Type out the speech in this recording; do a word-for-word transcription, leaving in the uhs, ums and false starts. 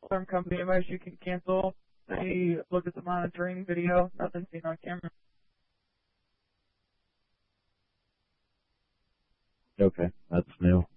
alarm company advice you can cancel. They look at the monitoring video, nothing seen on camera. Okay, that's new.